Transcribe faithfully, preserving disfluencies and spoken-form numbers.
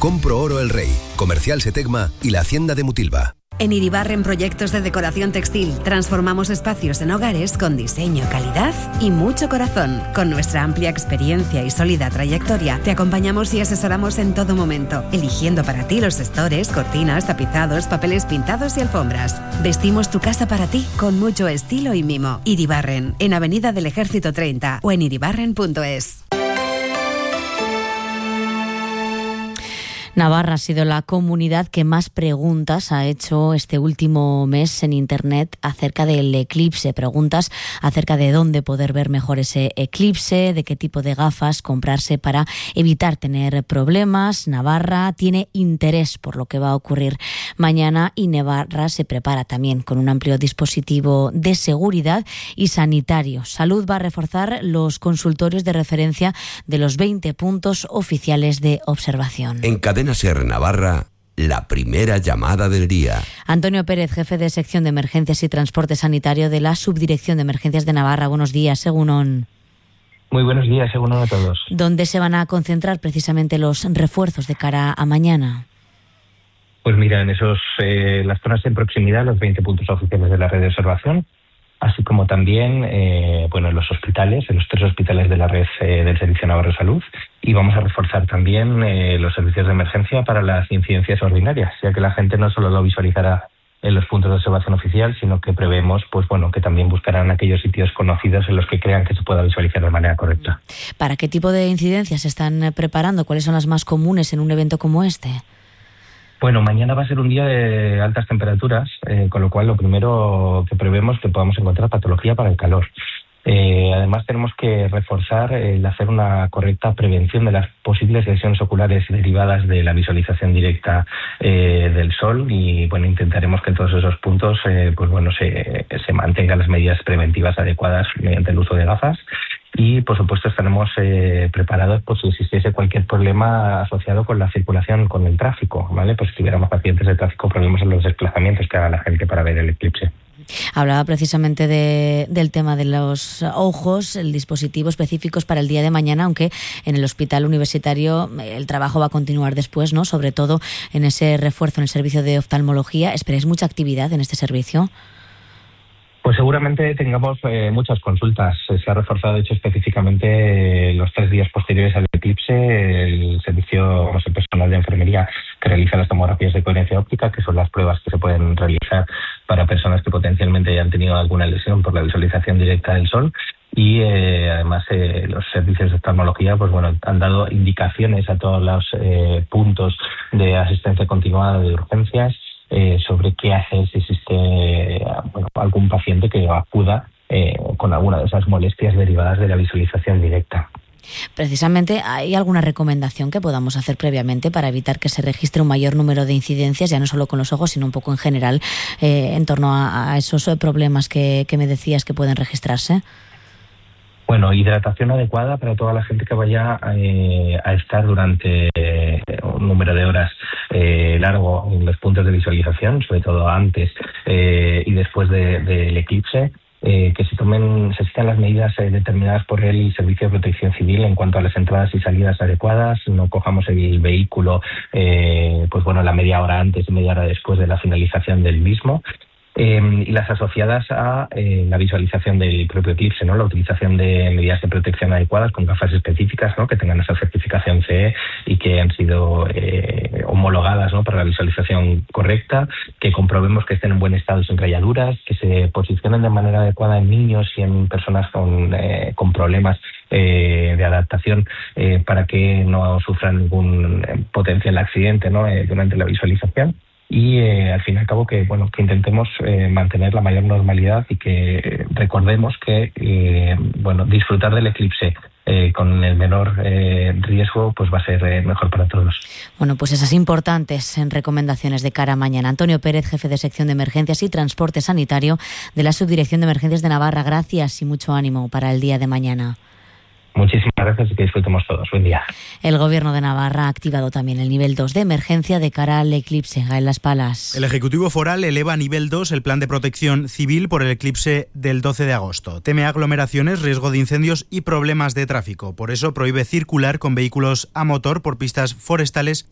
Compro Oro El Rey, Comercial Setecma y la Hacienda de Mutilva. En Iribarren Proyectos de Decoración Textil transformamos espacios en hogares con diseño, calidad y mucho corazón. Con nuestra amplia experiencia y sólida trayectoria, te acompañamos y asesoramos en todo momento, eligiendo para ti los estores, cortinas, tapizados, papeles pintados y alfombras. Vestimos tu casa para ti con mucho estilo y mimo. Iribarren, en Avenida del Ejército treinta o en iribarren punto es. Navarra ha sido la comunidad que más preguntas ha hecho este último mes en Internet acerca del eclipse. Preguntas acerca de dónde poder ver mejor ese eclipse, de qué tipo de gafas comprarse para evitar tener problemas. Navarra tiene interés por lo que va a ocurrir mañana y Navarra se prepara también con un amplio dispositivo de seguridad y sanitario. Salud va a reforzar los consultorios de referencia de los veinte puntos oficiales de observación. En Cadena Ser Navarra, la primera llamada del día. Antonio Pérez, jefe de sección de emergencias y transporte sanitario de la Subdirección de Emergencias de Navarra. Buenos días, según Muy buenos días, según a todos. ¿Dónde se van a concentrar precisamente los refuerzos de cara a mañana? Pues mira, en esos eh, las zonas en proximidad, los veinte puntos oficiales de la red de observación, así como también eh, bueno, en los hospitales, en los tres hospitales de la red eh, del Servicio Navarro de Salud, y vamos a reforzar también eh, los servicios de emergencia para las incidencias ordinarias, ya que la gente no solo lo visualizará en los puntos de observación oficial, sino que prevemos pues bueno, que también buscarán aquellos sitios conocidos en los que crean que se pueda visualizar de manera correcta. ¿Para qué tipo de incidencias se están preparando? ¿Cuáles son las más comunes en un evento como este? Bueno, mañana va a ser un día de altas temperaturas, eh, con lo cual lo primero que prevemos es que podamos encontrar patología para el calor. Eh, además tenemos que reforzar el hacer una correcta prevención de las posibles lesiones oculares derivadas de la visualización directa eh, del sol y bueno, intentaremos que en todos esos puntos eh, pues bueno, se, se mantengan las medidas preventivas adecuadas mediante el uso de gafas. Y, por supuesto, estaremos eh, preparados por si existiese cualquier problema asociado con la circulación, con el tráfico, ¿vale? Pues si tuviéramos accidentes de tráfico, problemas en los desplazamientos que haga la gente para ver el eclipse. Hablaba precisamente de, del tema de los ojos, el dispositivo específicos para el día de mañana, aunque en el hospital universitario el trabajo va a continuar después, ¿no? Sobre todo en ese refuerzo en el servicio de oftalmología. ¿Esperáis mucha actividad en este servicio? Pues seguramente tengamos eh, muchas consultas. Se ha reforzado, de hecho, específicamente eh, los tres días posteriores al eclipse el servicio, o sea, el personal de enfermería que realiza las tomografías de coherencia óptica, que son las pruebas que se pueden realizar para personas que potencialmente hayan tenido alguna lesión por la visualización directa del sol. Y eh, además eh, los servicios de oftalmología pues bueno, han dado indicaciones a todos los eh, puntos de asistencia continuada de urgencias Eh, sobre qué hacer si existe eh, bueno, algún paciente que acuda eh, con alguna de esas molestias derivadas de la visualización directa. Precisamente, ¿hay alguna recomendación que podamos hacer previamente para evitar que se registre un mayor número de incidencias, ya no solo con los ojos, sino un poco en general, eh, en torno a, a esos problemas que, que me decías que pueden registrarse? Bueno, hidratación adecuada para toda la gente que vaya eh, a estar durante eh, un número de horas eh, largo en los puntos de visualización, sobre todo antes eh, y después del de, de eclipse. Eh, que se tomen, se sigan las medidas eh, determinadas por el Servicio de Protección Civil en cuanto a las entradas y salidas adecuadas. No cojamos el vehículo eh, pues bueno, la media hora antes y media hora después de la finalización del mismo. Eh, y las asociadas a eh, la visualización del propio eclipse, ¿no? La utilización de medidas de protección adecuadas con gafas específicas, ¿no? Que tengan esa certificación C E y que han sido eh, homologadas, ¿no? Para la visualización correcta, que comprobemos que estén en buen estado sin rayaduras, que se posicionen de manera adecuada en niños y en personas con, eh, con problemas eh, de adaptación eh, para que no sufran ningún potencial accidente, ¿no? eh, durante la visualización. Y eh, al fin y al cabo que bueno que intentemos eh, mantener la mayor normalidad y que eh, recordemos que eh, bueno disfrutar del eclipse eh, con el menor eh, riesgo pues va a ser eh, mejor para todos. Bueno, pues esas importantes recomendaciones de cara a mañana. Antonio Pérez, jefe de sección de emergencias y transporte sanitario de la Subdirección de Emergencias de Navarra. Gracias y mucho ánimo para el día de mañana. Muchísimas gracias y que disfrutemos todos. Buen día. El Gobierno de Navarra ha activado también el nivel dos de emergencia de cara al eclipse. Gael Las Palas. El Ejecutivo Foral eleva a nivel dos el plan de protección civil por el eclipse del doce de agosto. Teme aglomeraciones, riesgo de incendios y problemas de tráfico. Por eso prohíbe circular con vehículos a motor por pistas forestales